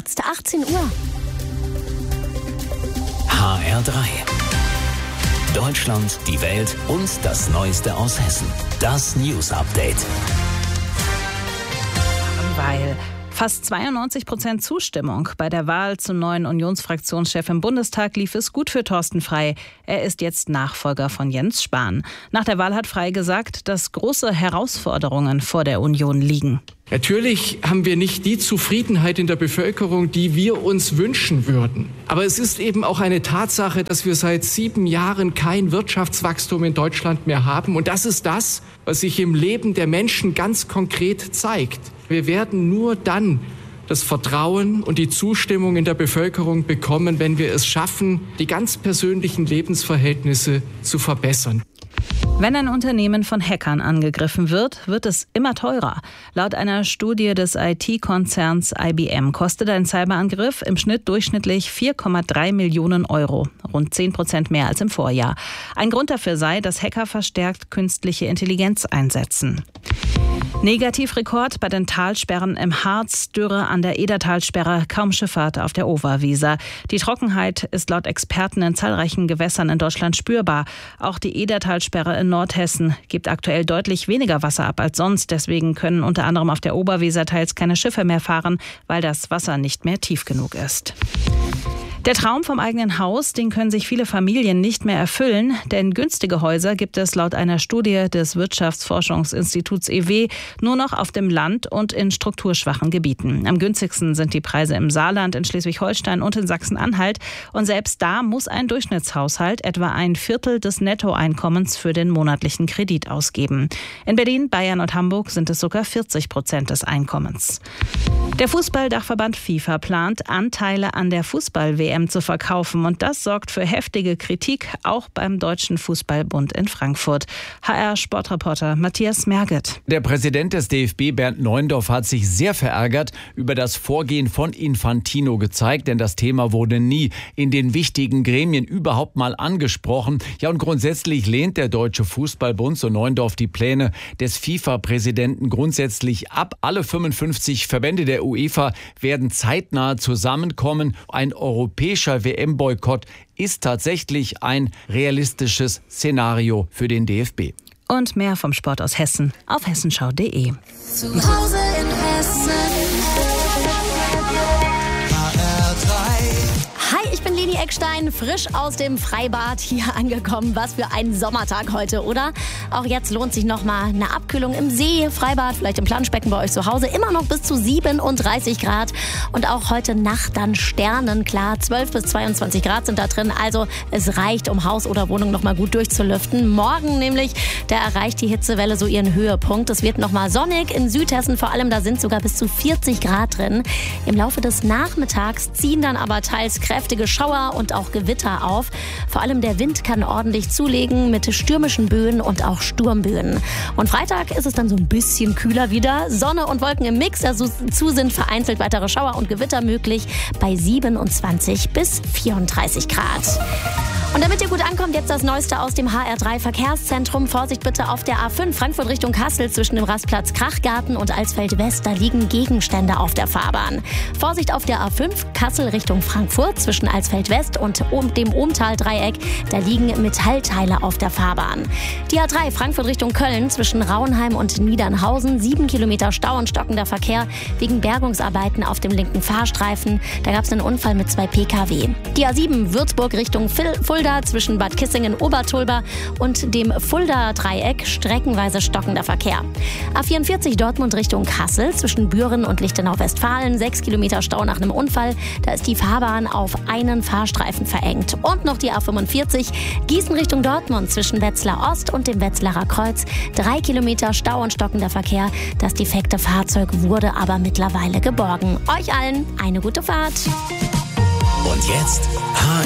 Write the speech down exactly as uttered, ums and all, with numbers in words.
jetzt achtzehn Uhr. H R drei. Deutschland, die Welt und das Neueste aus Hessen. Das News Update. Weil fast zweiundneunzig Prozent Zustimmung bei der Wahl zum neuen Unionsfraktionschef im Bundestag lief es gut für Thorsten Frey. Er ist jetzt Nachfolger von Jens Spahn. Nach der Wahl hat Frey gesagt, dass große Herausforderungen vor der Union liegen. Natürlich haben wir nicht die Zufriedenheit in der Bevölkerung, die wir uns wünschen würden. Aber es ist eben auch eine Tatsache, dass wir seit sieben Jahren kein Wirtschaftswachstum in Deutschland mehr haben. Und das ist das, was sich im Leben der Menschen ganz konkret zeigt. Wir werden nur dann das Vertrauen und die Zustimmung in der Bevölkerung bekommen, wenn wir es schaffen, die ganz persönlichen Lebensverhältnisse zu verbessern. Wenn ein Unternehmen von Hackern angegriffen wird, wird es immer teurer. Laut einer Studie des I T-Konzerns I B M kostet ein Cyberangriff im Schnitt durchschnittlich vier Komma drei Millionen Euro, rund zehn Prozent mehr als im Vorjahr. Ein Grund dafür sei, dass Hacker verstärkt künstliche Intelligenz einsetzen. Negativrekord bei den Talsperren im Harz, Dürre an der Edertalsperre, kaum Schifffahrt auf der Oberweser. Die Trockenheit ist laut Experten in zahlreichen Gewässern in Deutschland spürbar. Auch die Edertalsperre in Nordhessen gibt aktuell deutlich weniger Wasser ab als sonst. Deswegen können unter anderem auf der Oberweser teils keine Schiffe mehr fahren, weil das Wasser nicht mehr tief genug ist. Der Traum vom eigenen Haus, den können sich viele Familien nicht mehr erfüllen, denn günstige Häuser gibt es laut einer Studie des Wirtschaftsforschungsinstituts E W nur noch auf dem Land und in strukturschwachen Gebieten. Am günstigsten sind die Preise im Saarland, in Schleswig-Holstein und in Sachsen-Anhalt. Und selbst da muss ein Durchschnittshaushalt etwa ein Viertel des Nettoeinkommens für den monatlichen Kredit ausgeben. In Berlin, Bayern und Hamburg sind es sogar vierzig Prozent des Einkommens. Der Fußballdachverband FIFA plant, Anteile an der Fußball-W M zu verkaufen. Und das sorgt für heftige Kritik, auch beim Deutschen Fußballbund in Frankfurt. H R-Sportreporter Matthias Merget. Der Präsident des D F B, Bernd Neuendorf, hat sich sehr verärgert über das Vorgehen von Infantino gezeigt, denn das Thema wurde nie in den wichtigen Gremien überhaupt mal angesprochen. Ja, und grundsätzlich lehnt der Deutsche Fußballbund, so Neuendorf, die Pläne des FIFA-Präsidenten grundsätzlich ab. Alle fünfundfünfzig Verbände der UEFA werden zeitnah zusammenkommen. Ein europäischer W M-Boykott ist tatsächlich ein realistisches Szenario für den D F B. Und mehr vom Sport aus Hessen auf hessenschau punkt de. Zu Hause in Hessen. Hi, ich bin Leni Eckstein, frisch aus dem Freibad hier angekommen. Was für ein Sommertag heute, oder? Auch jetzt lohnt sich nochmal eine Abkühlung im See, Freibad, vielleicht im Planschbecken bei euch zu Hause. Immer noch bis zu siebenunddreißig Grad und auch heute Nacht dann sternenklar. zwölf bis zweiundzwanzig Grad sind da drin, also es reicht, um Haus oder Wohnung nochmal gut durchzulüften. Morgen nämlich, da erreicht die Hitzewelle so ihren Höhepunkt. Es wird nochmal sonnig, in Südhessen vor allem, da sind sogar bis zu vierzig Grad drin. Im Laufe des Nachmittags ziehen dann aber teils kräftige Schauer und auch Gewitter auf. Vor allem der Wind kann ordentlich zulegen mit stürmischen Böen und auch Sturmböen. Und Freitag ist es dann so ein bisschen kühler wieder. Sonne und Wolken im Mix, dazu sind vereinzelt weitere Schauer und Gewitter möglich bei siebenundzwanzig bis vierunddreißig Grad. Und damit ihr gut ankommt, jetzt das Neueste aus dem H R drei Verkehrszentrum. Vorsicht bitte auf der A fünf Frankfurt Richtung Kassel zwischen dem Rastplatz Krachgarten und Alsfeld West. Da liegen Gegenstände auf der Fahrbahn. Vorsicht auf der A fünf Kassel Richtung Frankfurt zwischen Alsfeld West und dem Ohmtal-Dreieck. Da liegen Metallteile auf der Fahrbahn. Die A drei Frankfurt Richtung Köln zwischen Rauenheim und Niedernhausen. Sieben Kilometer Stau und stockender Verkehr wegen Bergungsarbeiten auf dem linken Fahrstreifen. Da gab es einen Unfall mit zwei P K W. Die A sieben Würzburg Richtung Fulda zwischen Bad Kissingen-Obertulba und dem Fulda-Dreieck streckenweise stockender Verkehr. A vierundvierzig Dortmund Richtung Kassel zwischen Büren und Lichtenau-Westfalen. Sechs Kilometer Stau nach einem Unfall. Da ist die Fahrbahn auf einen Fahrstreifen verengt. Und noch die A fünfundvierzig Gießen Richtung Dortmund zwischen Wetzlar Ost und dem Wetzlarer Kreuz. Drei Kilometer Stau und stockender Verkehr. Das defekte Fahrzeug wurde aber mittlerweile geborgen. Euch allen eine gute Fahrt. Und jetzt H